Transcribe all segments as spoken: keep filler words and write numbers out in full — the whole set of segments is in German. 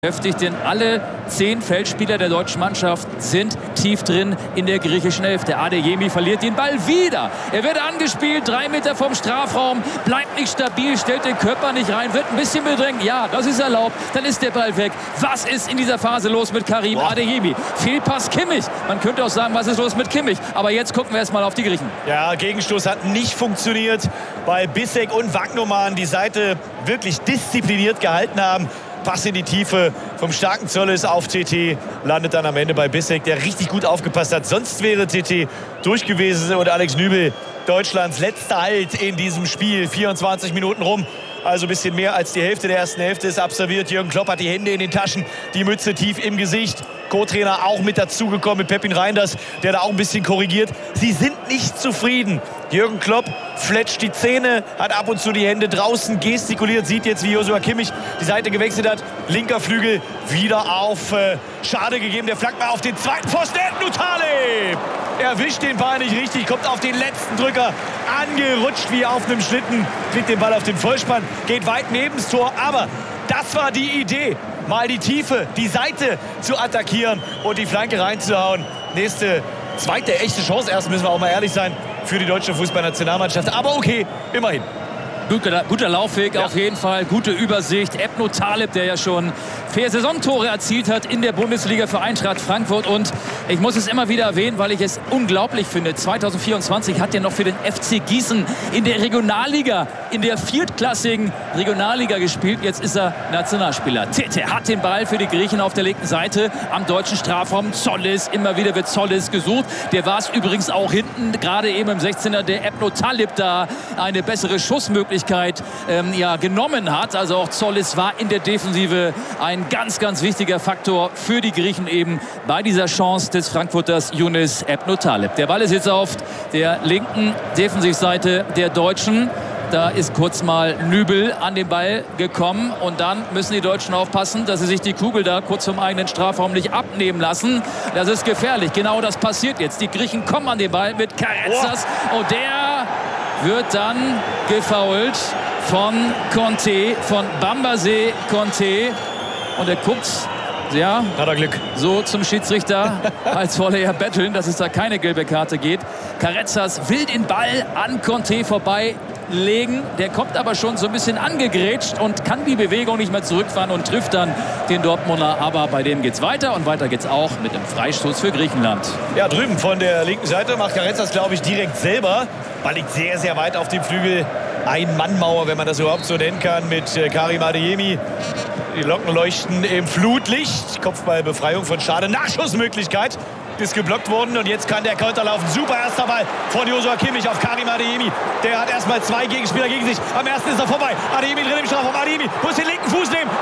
beschäftigt, denn alle zehn Feldspieler der deutschen Mannschaft sind tief drin in der griechischen Hälfte. Adeyemi verliert den Ball wieder. Er wird angespielt, drei Meter vom Strafraum, bleibt nicht stabil, stellt den Körper nicht rein, wird ein bisschen bedrängt. Ja, das ist erlaubt. Dann ist der Ball weg. Was ist in dieser Phase los mit Karim Boah. Adeyemi? Fehlpass Kimmich. Man könnte auch sagen, was ist los mit Kimmich? Aber jetzt gucken wir erstmal auf die Griechen. Ja, Gegenstoß hat nicht funktioniert, weil Bissek und Wagnoman die Seite wirklich diszipliniert gehalten haben. Pass in die Tiefe vom starken Zolles auf T T, landet dann am Ende bei Bissek, der richtig gut aufgepasst hat. Sonst wäre T T durch gewesen und Alex Nübel, Deutschlands letzter Halt in diesem Spiel. vierundzwanzig Minuten rum, also ein bisschen mehr als die Hälfte der ersten Hälfte ist absolviert. Jürgen Klopp hat die Hände in den Taschen, die Mütze tief im Gesicht. Co-Trainer auch mit dazugekommen, mit Pepin Reinders, der da auch ein bisschen korrigiert. Sie sind nicht zufrieden. Jürgen Klopp fletscht die Zähne, hat ab und zu die Hände draußen, gestikuliert, sieht jetzt, wie Joshua Kimmich die Seite gewechselt hat. Linker Flügel wieder auf äh, Schade gegeben. Der flankt mal auf den zweiten Pfosten. Ebnou Taleb erwischt den Ball nicht richtig, kommt auf den letzten Drücker, angerutscht wie auf einem Schlitten, kriegt den Ball auf den Vollspann, geht weit neben das Tor, aber das war die Idee, mal die Tiefe, die Seite zu attackieren und die Flanke reinzuhauen. Nächste, zweite echte Chance erst, müssen wir auch mal ehrlich sein, für die deutsche Fußballnationalmannschaft. Aber okay, immerhin. Guter, guter Laufweg, ja. Auf jeden Fall, gute Übersicht. Ebnou Taleb, der ja schon vier Saisontore erzielt hat in der Bundesliga für Eintracht Frankfurt. Und ich muss es immer wieder erwähnen, weil ich es unglaublich finde. zwanzig vierundzwanzig hat er noch für den F C Gießen in der Regionalliga, in der viertklassigen Regionalliga gespielt. Jetzt ist er Nationalspieler. Tete hat den Ball für die Griechen auf der linken Seite am deutschen Strafraum. Zollis, immer wieder wird Zollis gesucht. Der war es übrigens auch hinten, gerade eben im sechzehner, der Ebnou Taleb da eine bessere Schussmöglichkeit ähm, ja, genommen hat. Also auch Zollis war in der Defensive ein ganz, ganz wichtiger Faktor für die Griechen eben bei dieser Chance des Frankfurters Younes Ebnou Taleb. Der Ball ist jetzt auf der linken Defensivseite der Deutschen. Da ist kurz mal Nübel an den Ball gekommen und dann müssen die Deutschen aufpassen, dass sie sich die Kugel da kurz vom eigenen Strafraum nicht abnehmen lassen. Das ist gefährlich. Genau das passiert jetzt. Die Griechen kommen an den Ball mit Karetzas und der wird dann gefoult von Conte, von Bambasé Conte. Und er guckt, ja, hat er Glück, so zum Schiedsrichter, als wolle er betteln, dass es da keine gelbe Karte geht. Karetzas will den Ball an Conte vorbeilegen. Der kommt aber schon so ein bisschen angegrätscht und kann die Bewegung nicht mehr zurückfahren und trifft dann den Dortmunder. Aber bei dem geht's weiter und weiter geht's auch mit einem Freistoß für Griechenland. Ja, drüben von der linken Seite macht Karetzas, glaube ich, direkt selber. Ball liegt sehr, sehr weit auf dem Flügel. Ein-Mann-Mauer, wenn man das überhaupt so nennen kann, mit äh, Karim Adeyemi. Die Locken leuchten im Flutlicht. Kopfballbefreiung von Schade. Nachschussmöglichkeit ist geblockt worden. Und jetzt kann der Konter laufen. Super erster Ball von Joshua Kimmich auf Karim Adeyemi. Der hat erstmal zwei Gegenspieler gegen sich. Am ersten ist er vorbei. Adeyemi drin im Strafraum. Adeyemi muss den linken Fuß nehmen.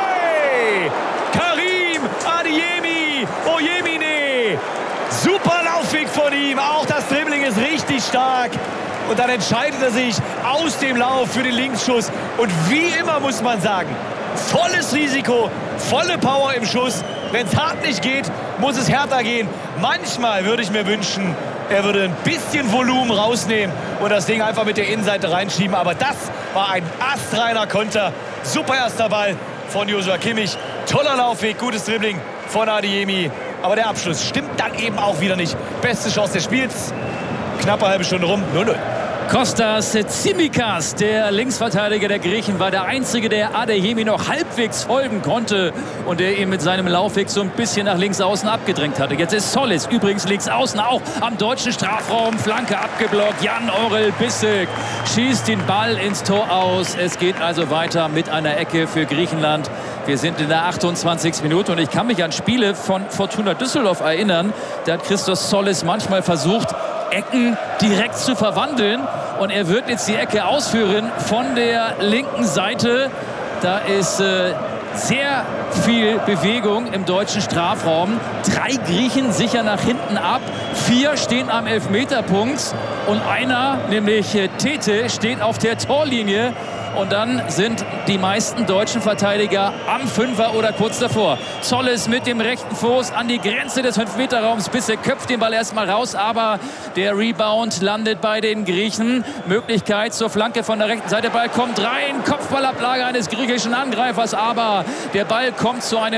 Vorbei! Karim Adeyemi. Oyemine. Super Laufweg von ihm. Auch das Dribbling ist richtig stark. Und dann entscheidet er sich aus dem Lauf für den Linksschuss. Und wie immer muss man sagen, volles Risiko, volle Power im Schuss. Wenn es hart nicht geht, muss es härter gehen. Manchmal würde ich mir wünschen, er würde ein bisschen Volumen rausnehmen und das Ding einfach mit der Innenseite reinschieben. Aber das war ein astreiner Konter. Super erster Ball von Joshua Kimmich. Toller Laufweg, gutes Dribbling von Adeyemi. Aber der Abschluss stimmt dann eben auch wieder nicht. Beste Chance des Spiels. Knappe halbe Stunde rum, null null. Kostas Tsimikas, der Linksverteidiger der Griechen, war der Einzige, der Adeyemi noch halbwegs folgen konnte und der ihn mit seinem Laufweg so ein bisschen nach links außen abgedrängt hatte. Jetzt ist Zollis übrigens links außen auch am deutschen Strafraum. Flanke abgeblockt. Jan-Orel Bissek schießt den Ball ins Tor aus. Es geht also weiter mit einer Ecke für Griechenland. Wir sind in der achtundzwanzigsten Minute und ich kann mich an Spiele von Fortuna Düsseldorf erinnern. Da hat Christos Zollis manchmal versucht, Ecken direkt zu verwandeln. Und er wird jetzt die Ecke ausführen von der linken Seite. Da ist äh, sehr viel Bewegung im deutschen Strafraum. Drei Griechen sicher nach hinten ab. Vier stehen am Elfmeterpunkt. Und einer, nämlich äh, Tete, steht auf der Torlinie. Und dann sind die meisten deutschen Verteidiger am Fünfer oder kurz davor. Zollis mit dem rechten Fuß an die Grenze des fünf Meter Raums. Bissek köpft den Ball erstmal raus, aber der Rebound landet bei den Griechen. Möglichkeit zur Flanke von der rechten Seite. Ball kommt rein. Kopfballablage eines griechischen Angreifers, aber der Ball kommt zu einem